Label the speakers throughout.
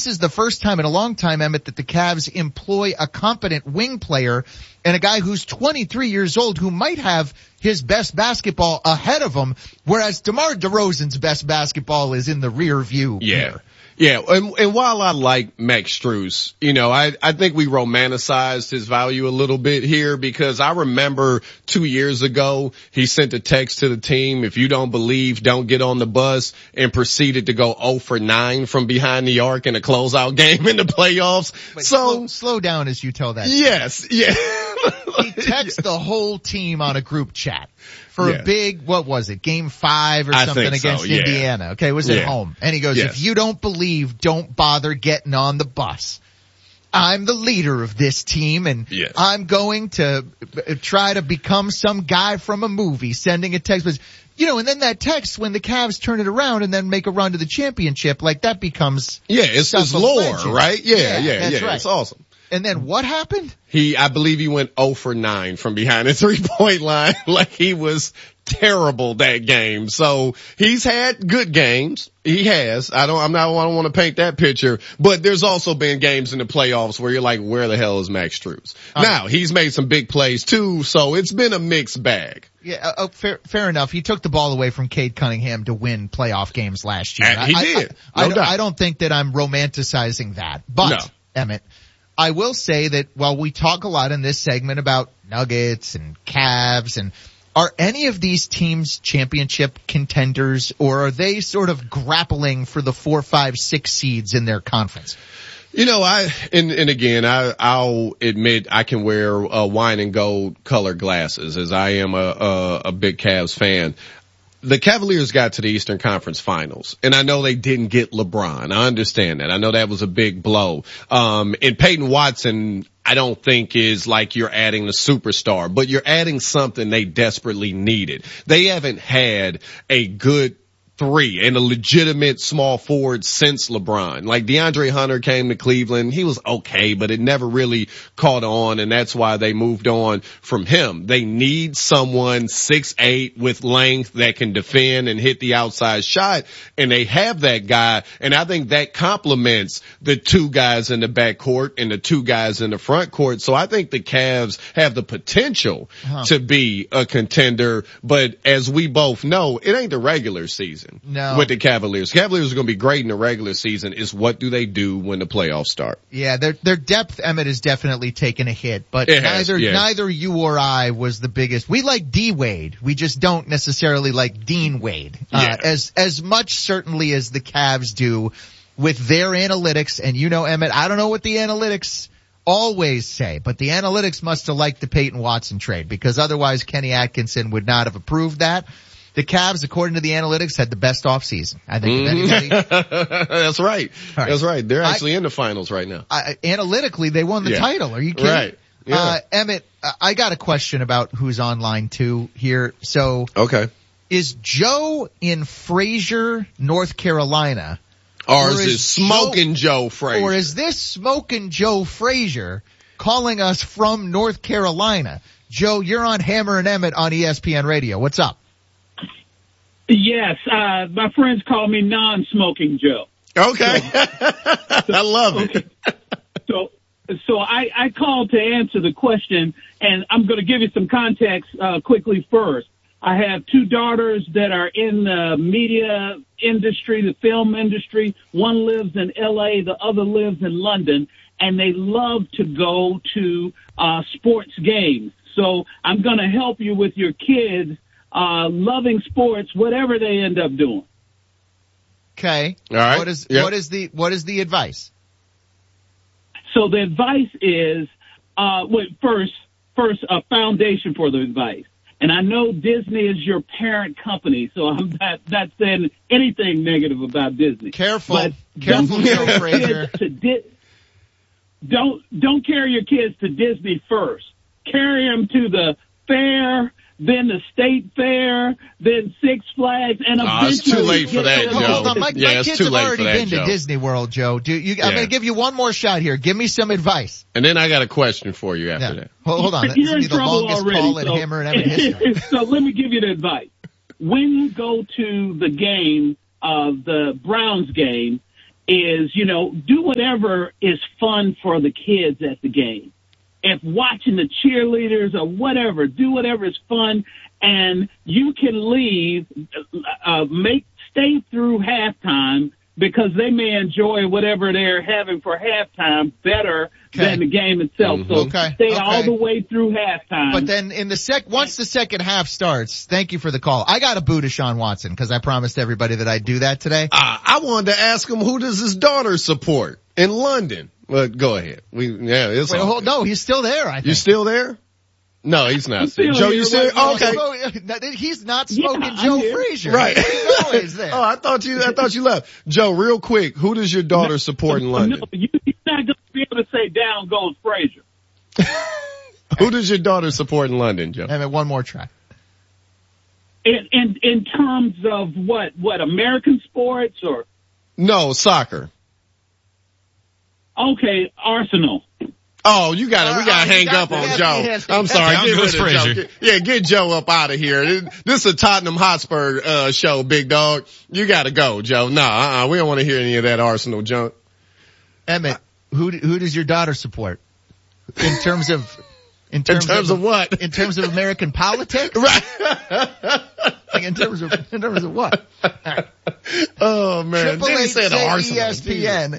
Speaker 1: this is the first time in a long time, Emmett, that the Cavs employ a competent wing player and a guy who's 23 years old who might have his best basketball ahead of him, whereas DeMar DeRozan's best basketball is in the rear view mirror.
Speaker 2: Yeah, and while I like Max Strus, I think we romanticized his value a little bit here, because I remember 2 years ago, he sent a text to the team, if you don't believe, don't get on the bus, and proceeded to go 0 for 9 from behind the arc in a closeout game in the playoffs.
Speaker 1: Wait, so slow down as you tell that.
Speaker 2: Yes, yeah.
Speaker 1: He texted the whole team on a group chat for a big, what was it, game 5 or something against Indiana. Okay, it was at home. And he goes, if you don't believe, don't bother getting on the bus. I'm the leader of this team, and I'm going to try to become some guy from a movie, sending a text. And then that text, when the Cavs turn it around and then make a run to the championship, like that becomes
Speaker 2: it's lore,
Speaker 1: legend.
Speaker 2: Right? Yeah,
Speaker 1: right.
Speaker 2: It's awesome.
Speaker 1: And then what happened?
Speaker 2: I believe he went 0 for 9 from behind the 3-point line. Like, he was terrible that game. So he's had good games. He has. I don't want to paint that picture, but there's also been games in the playoffs where you're like, where the hell is Max Strus? Now, he's made some big plays too, so it's been a mixed bag.
Speaker 1: Yeah, fair enough. He took the ball away from Cade Cunningham to win playoff games last year.
Speaker 2: And he did.
Speaker 1: I don't think that I'm romanticizing that, but Emmett, I will say that while we talk a lot in this segment about Nuggets and Cavs, and are any of these teams championship contenders, or are they sort of grappling for the 4, 5, 6 seeds in their conference?
Speaker 2: I'll admit I can wear wine and gold colored glasses, as I am a big Cavs fan. The Cavaliers got to the Eastern Conference Finals, and I know they didn't get LeBron. I understand that. I know that was a big blow. And Peyton Watson, I don't think is like you're adding the superstar, but you're adding something they desperately needed. They haven't had a good 3 and a legitimate small forward since LeBron. Like, DeAndre Hunter came to Cleveland. He was okay, but it never really caught on, and that's why they moved on from him. They need someone 6'8" with length that can defend and hit the outside shot, and they have that guy, and I think that complements the 2 guys in the backcourt and the 2 guys in the front court. So I think the Cavs have the potential to be a contender, but as we both know, it ain't the regular season.
Speaker 1: No.
Speaker 2: With the Cavaliers. Cavaliers are going to be great in the regular season. Is what do they do when the playoffs start?
Speaker 1: Yeah, their depth, Emmett, has definitely taken a hit, but neither you or I was the biggest. We like D Wade. We just don't necessarily like Dean Wade. As much certainly as the Cavs do with their analytics. And Emmett, I don't know what the analytics always say, but the analytics must have liked the Peyton Watson trade, because otherwise Kenny Atkinson would not have approved that. The Cavs, according to the analytics, had the best offseason, I think, of anybody.
Speaker 2: That's right. That's right. They're actually in the finals right now.
Speaker 1: Analytically, they won the title. Are you kidding?
Speaker 2: Right. Yeah.
Speaker 1: Emmett, I got a question about who's on line 2 here. So, is Joe in Fraser, North Carolina?
Speaker 2: Or is it Smoking Joe Frazier?
Speaker 1: Or is this Smoking Joe Frazier calling us from North Carolina? Joe, you're on Hammer and Emmett on ESPN Radio. What's up?
Speaker 3: Yes, my friends call me non-smoking Joe.
Speaker 2: Okay. I love it.
Speaker 3: So I called to answer the question, and I'm going to give you some context quickly first. I have 2 daughters that are in the media industry, the film industry. One lives in L.A., the other lives in London, and they love to go to sports games. So I'm going to help you with your kids loving sports, whatever they end up doing.
Speaker 1: Okay.
Speaker 2: All right.
Speaker 1: What is the advice?
Speaker 3: So the advice is, first a foundation for the advice. And I know Disney is your parent company, so I'm not saying anything negative about Disney.
Speaker 1: Careful, Joe Frazier.
Speaker 3: Don't carry your kids to Disney first. Carry them to the fair, then the state fair, then Six Flags, and eventually...
Speaker 2: it's too late for that, Joe.
Speaker 1: Hold on. My kids have already been to Disney World, Joe. I'm going to give you one more shot here. Give me some advice.
Speaker 2: And then I got a question for you after that.
Speaker 1: Hold on. This will be the longest call in Hammer and Emmett history.
Speaker 3: So let me give you the advice. When you go to the game, the Browns game, is, do whatever is fun for the kids at the game. If watching the cheerleaders or whatever, do whatever is fun, and you can leave, stay through halftime because they may enjoy whatever they're having for halftime better than the game itself. So stay all the way through halftime.
Speaker 1: But then once the second half starts, thank you for the call. I got a boo Deshaun Watson because I promised everybody that I'd do that today.
Speaker 2: I wanted to ask him, who does his daughter support in London? But go ahead. No,
Speaker 1: he's still there. I think.
Speaker 2: You're still there? No, he's not.
Speaker 3: Joe,
Speaker 2: you still? Okay.
Speaker 1: He's not smoking Joe Frazier.
Speaker 2: Right.
Speaker 1: He's always there.
Speaker 2: Oh, I thought you left. Joe, real quick, who does your daughter support in London?
Speaker 3: No, you're not going to be able to say down goes Frazier.
Speaker 2: Who does your daughter support in London, Joe?
Speaker 1: I mean, one more try.
Speaker 3: In terms of what American sports or?
Speaker 2: No, soccer.
Speaker 3: Okay, Arsenal.
Speaker 2: Oh, we gotta hang up on Joe. I'm sorry. Get rid of Joe. Yeah, get Joe up out of here. This is a Tottenham Hotspur, show, big dog. You gotta go, Joe. No, we don't want to hear any of that Arsenal junk.
Speaker 1: Emmett, who does your daughter support? In terms of what? In terms of American politics?
Speaker 2: Right.
Speaker 1: In terms of what?
Speaker 2: Oh man. They said Arsenal.
Speaker 1: ESPN.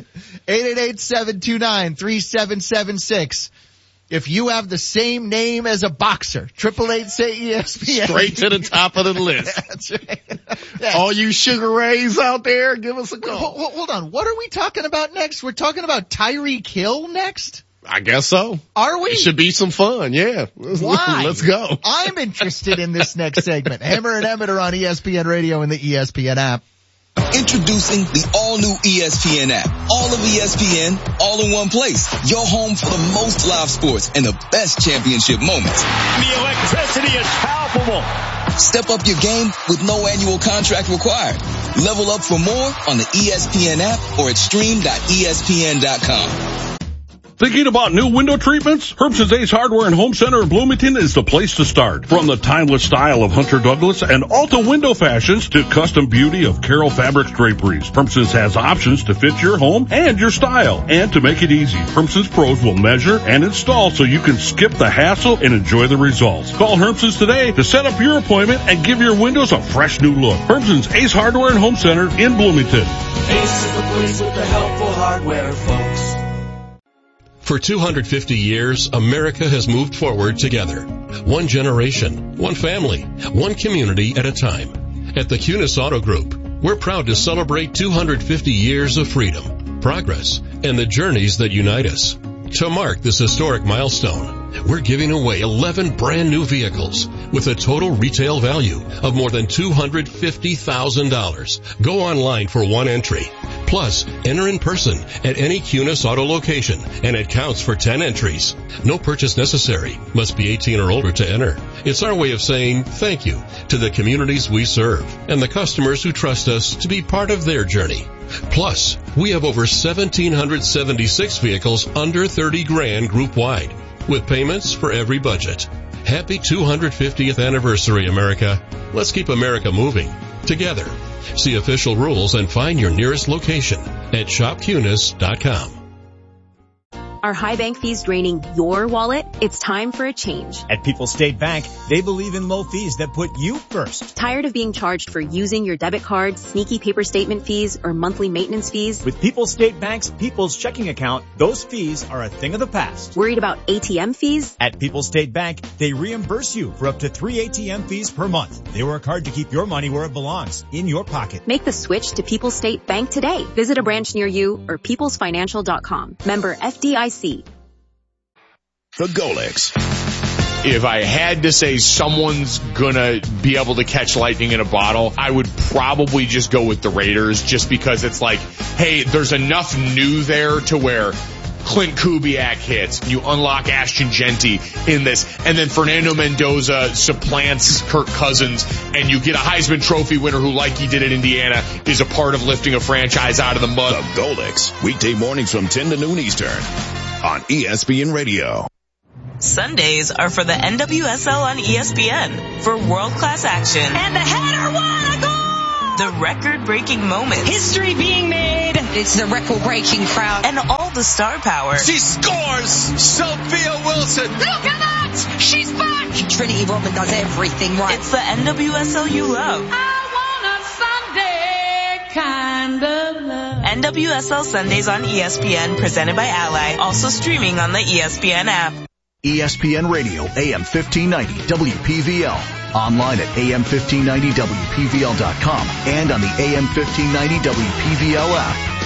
Speaker 1: 888-729-3776. If you have the same name as a boxer, 888-SAY-ESPN.
Speaker 2: Straight to the top of the list.
Speaker 1: That's right. Yeah.
Speaker 2: All you Sugar Rays out there, give us a call.
Speaker 1: Hold on. What are we talking about next? We're talking about Tyreek Hill next?
Speaker 2: I guess so.
Speaker 1: Are we?
Speaker 2: It should be some fun, yeah.
Speaker 1: Why?
Speaker 2: Let's go.
Speaker 1: I'm interested in this next segment. Hammer and Emmett are on ESPN Radio and the ESPN app.
Speaker 4: Introducing the all-new ESPN app. All of ESPN, all in one place. Your home for the most live sports and the best championship moments.
Speaker 5: The electricity is palpable.
Speaker 4: Step up your game with no annual contract required. Level up for more on the ESPN app or at stream.espn.com.
Speaker 5: Thinking about new window treatments? Herbst's Ace Hardware and Home Center in Bloomington is the place to start. From the timeless style of Hunter Douglas and Alta window fashions to custom beauty of Carroll Fabrics draperies, Herbst's has options to fit your home and your style. And to make it easy, Herbst's pros will measure and install so you can skip the hassle and enjoy the results. Call Herbst's today to set up your appointment and give your windows a fresh new look. Herbst's Ace Hardware and Home Center in Bloomington.
Speaker 6: Ace is the place with the helpful hardware, folks.
Speaker 7: For 250 years, America has moved forward together. One generation, one family, one community at a time. At the Kunis Auto Group, we're proud to celebrate 250 years of freedom, progress, and the journeys that unite us. To mark this historic milestone, we're giving away 11 brand new vehicles with a total retail value of more than $250,000. Go online for one entry. Plus, enter in person at any Kunis Auto location, and it counts for 10 entries. No purchase necessary. Must be 18 or older to enter. It's our way of saying thank you to the communities we serve and the customers who trust us to be part of their journey. Plus, we have over 1,776 vehicles under 30 grand group-wide, with payments for every budget. Happy 250th anniversary, America. Let's keep America moving together. See official rules and find your nearest location at shopkunis.com.
Speaker 8: Are high bank fees draining your wallet? It's time for a change.
Speaker 9: At People's State Bank, they believe in low fees that put you first.
Speaker 8: Tired of being charged for using your debit card, sneaky paper statement fees, or monthly maintenance fees?
Speaker 9: With People's State Bank's People's Checking Account, those fees are a thing of the past.
Speaker 8: Worried about ATM fees?
Speaker 9: At People's State Bank, they reimburse you for up to 3 ATM fees per month. They work hard to keep your money where it belongs, in your pocket.
Speaker 8: Make the switch to People's State Bank today. Visit a branch near you or peoplesfinancial.com. Member FDIC.
Speaker 10: The Golix. If I had to say someone's gonna be able to catch lightning in a bottle, I would probably just go with the Raiders, just because it's like, hey, there's enough new there to where Clint Kubiak hits, you unlock Ashton Genty in this, and then Fernando Mendoza supplants Kirk Cousins, and you get a Heisman Trophy winner who, like he did at Indiana, is a part of lifting a franchise out of the mud.
Speaker 11: The Golix, weekday mornings from 10 to noon Eastern on ESPN Radio.
Speaker 12: Sundays are for the NWSL on ESPN for world-class action.
Speaker 13: And the header, what a goal!
Speaker 12: The record-breaking moments.
Speaker 13: History being made. It's the record-breaking crowd.
Speaker 12: And all the star power.
Speaker 14: She scores! Sophia Wilson!
Speaker 13: Look at that! She's back! Trinity Rodman does everything right.
Speaker 12: It's the NWSL you love.
Speaker 13: I want a Sunday kind of love.
Speaker 12: NWSL Sundays on ESPN, presented by Ally. Also streaming on the ESPN app.
Speaker 15: ESPN Radio, AM 1590, WPVL. Online at AM1590WPVL.com and on the AM 1590 WPVL app.